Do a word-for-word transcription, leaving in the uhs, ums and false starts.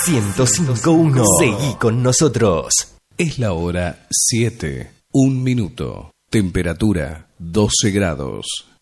ciento cinco punto uno. Seguí con nosotros. Es la hora siete, un minuto. Temperatura doce grados.